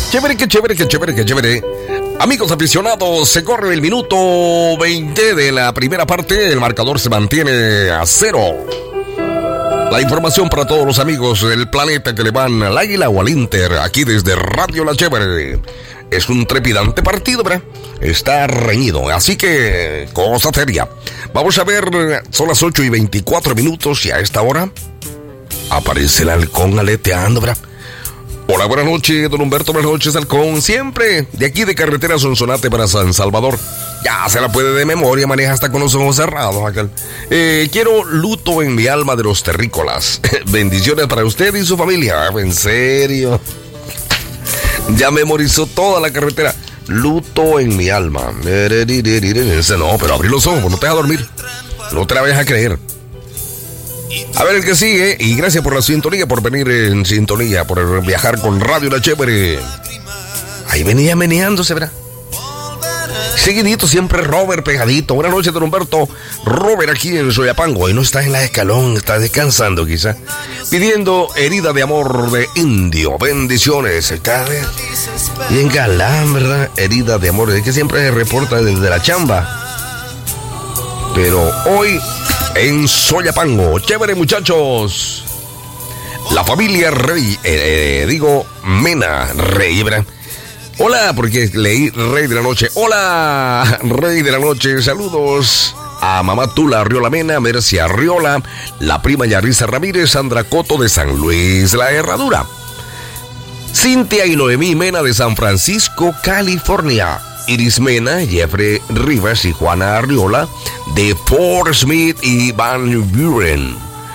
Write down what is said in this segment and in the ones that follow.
Chévere, qué chévere, qué chévere, qué chévere. Amigos aficionados, se corre el minuto 20 de la primera parte. El marcador se mantiene a 0. La información para todos los amigos del planeta que le van al Águila o al Inter, aquí desde Radio La Chévere. Es un trepidante partido, ¿verdad? Está reñido, así que cosa seria. Vamos a ver, son las 8:24 y a esta hora aparece el halcón aleteando, ¿verdad? Hola, buenas noches, don Humberto, buenas noches, halcón. Siempre de aquí de carretera Sonsonate para San Salvador. Ya se la puede de memoria, maneja hasta con los ojos cerrados acá. Quiero luto en mi alma de los terrícolas. Bendiciones para usted y su familia. En serio. Ya memorizó toda la carretera. Luto en mi alma. No, pero abrí los ojos, no te deja dormir. No te la vayas a creer. A ver el que sigue, y gracias por la sintonía, por venir en sintonía, por viajar con Radio La Chévere. Ahí venía meneándose, ¿verdad? Seguidito, siempre Robert pegadito. Buenas noches, don Humberto. Robert aquí en Soyapango. Hoy no está en la escalón, está descansando quizá. Pidiendo herida de amor de indio. Bendiciones. Está bien galán, ¿verdad? Herida de amor. Es que siempre se reporta desde la chamba. Pero hoy en Soyapango. Chévere, muchachos. La familia Rey, Mena Rey, ¿verdad? Hola, porque leí Rey de la Noche. Hola, Rey de la Noche. Saludos a mamá Tula Arriola Mena, Mercia Arriola, la prima Yarisa Ramírez, Sandra Coto de San Luis La Herradura, Cintia y Noemí Mena de San Francisco, California, Iris Mena, Jeffrey Rivas y Juana Arriola de Fort Smith y Van Buren,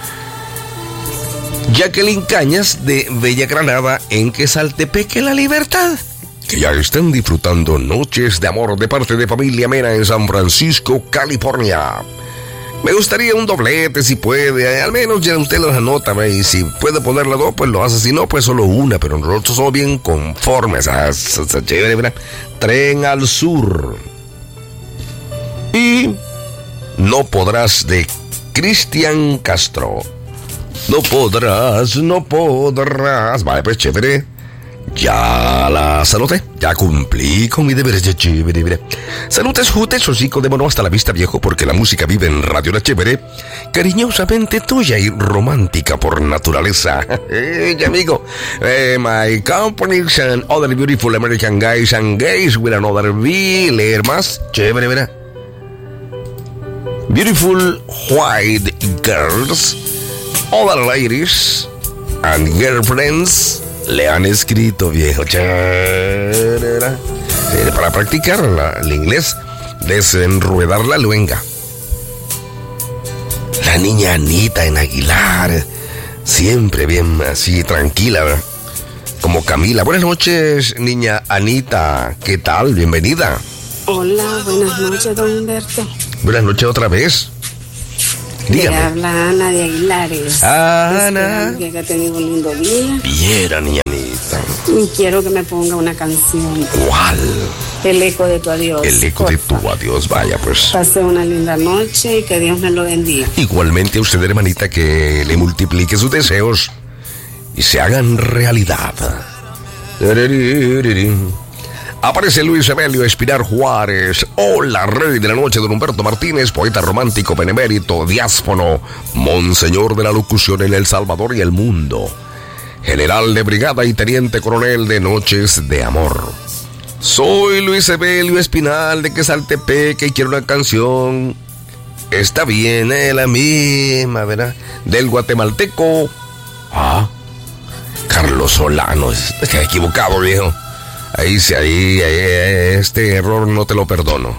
Jacqueline Cañas de Bella Granada en Quesaltepeque, La Libertad. Que ya están disfrutando noches de amor de parte de familia Mena en San Francisco, California. Me gustaría un doblete si puede, al menos ya usted los anota, ¿ve? Y si puede ponerle dos, pues lo hace, si no, pues solo una, pero nosotros somos bien conformes. Chévere, ¿verdad? Tren al Sur. Y No podrás de Cristian Castro. No podrás. Vale, pues chévere. Ya las anoté, ya cumplí con mi deber. Chévere. Saludos, jutes, hocico de mono, hasta la vista, viejo, porque la música vive en Radio La Chévere. Cariñosamente tuya y romántica por naturaleza. Amigo. My companies and other beautiful American guys and gays with another V. Leer más, chévere, ¿verdad? Beautiful white girls, other ladies and girlfriends le han escrito, viejo. Para practicar el inglés, desenruedar la luenga. La niña Anita en Aguilar, siempre bien así, tranquila, ¿verdad? Como Camila. Buenas noches, niña Anita. ¿Qué tal? Bienvenida. Hola, buenas noches, don Humberto. Buenas noches otra vez. Dígame. Le habla Ana de Aguilares. Ana. Que ha tenido un lindo día. Viera, niña Anita. Y quiero que me ponga una canción. ¿Cuál? El eco de tu adiós. El eco de tu adiós, vaya pues. Pase una linda noche y que Dios me lo bendiga. Igualmente a usted, hermanita, que le multiplique sus deseos y se hagan realidad. Aparece Luis Evelio Espinar Juárez. Hola, Rey de la Noche, don Humberto Martínez, poeta romántico, benemérito, diáfono, monseñor de la locución en El Salvador y el mundo, general de brigada y teniente coronel de Noches de Amor. Soy Luis Evelio Espinal de Quesaltepeque y quiero una canción. Está bien, la misma, ¿verdad? Del guatemalteco. Carlos Solano. Es que he equivocado, viejo. Ahí, este error no te lo perdono.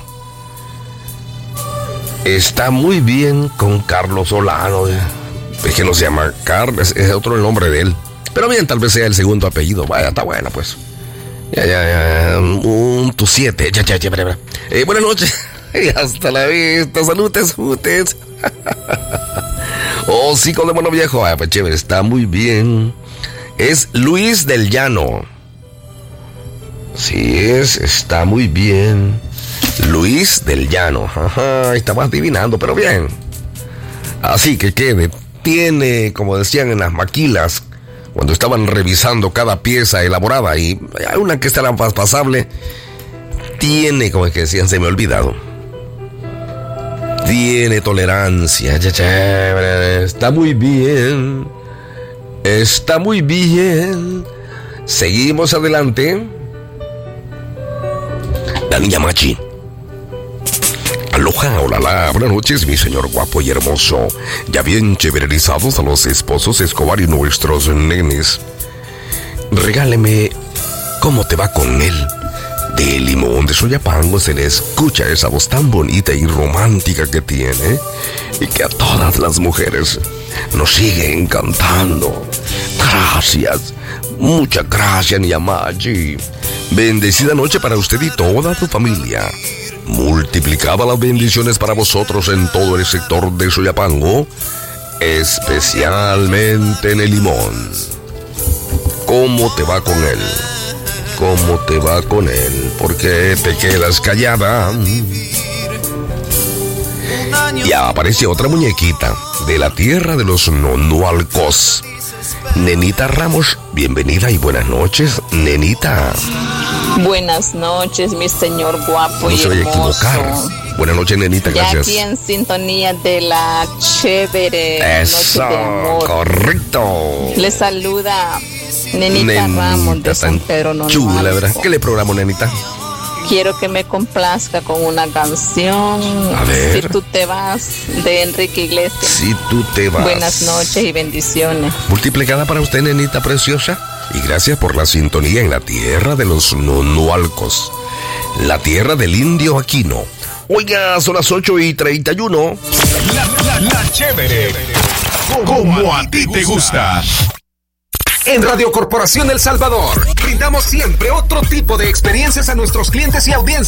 Está muy bien con Carlos Solano. Es que no se llama Carlos, es otro el nombre de él. Pero bien, tal vez sea el segundo apellido. Vaya, está buena, pues. Ya. Tu 7. Ya. Buenas noches. Hasta la vista. Saludes, jutes. Hocico de mono viejo. Pues chévere, está muy bien. Es Luis del Llano. Sí está muy bien. Luis del Llano. Ajá, estaba adivinando, pero bien. Así que quede. Tiene, como decían en las maquilas, cuando estaban revisando cada pieza elaborada y hay una que está la más pasable, tiene, como es que decían, se me ha olvidado, tiene tolerancia, está muy bien, está muy bien. Seguimos adelante. La niña Machi. Aloha, hola, buenas noches, mi señor guapo y hermoso. Ya bien chévererizados a los esposos Escobar y nuestros nenes. Regáleme cómo te va con él. De Limón de Soyapango se le escucha esa voz tan bonita y romántica que tiene y que a todas las mujeres nos sigue encantando. Gracias, muchas gracias, niña Machi. Bendecida noche para usted y toda tu familia. Multiplicada las bendiciones para vosotros en todo el sector de Soyapango, especialmente en el Limón. ¿Cómo te va con él? ¿Cómo te va con él? ¿Por qué te quedas callada? Y aparece otra muñequita de la tierra de los nonualcos. Nenita Ramos, bienvenida y buenas noches, nenita. Buenas noches, mi señor guapo y hermoso. No se vaya a equivocar. Buenas noches, nenita, gracias. Ya aquí en sintonía de la chévere Eso, noche de amor. Correcto. Le saluda Nenita Ramos de San Pedro Nonualco. Chula, ¿verdad? ¿Qué le programo, nenita? Quiero que me complazca con una canción. A ver. Si tú te vas, de Enrique Iglesias. Si tú te vas. Buenas noches y bendiciones. Multiplicada para usted, nenita preciosa. Y gracias por la sintonía en la tierra de los nonualcos. La tierra del indio Aquino. Oiga, son las 8:31. La chévere. Como a ti te gusta. En Radio Corporación El Salvador, brindamos siempre otro tipo de experiencias a nuestros clientes y audiencias.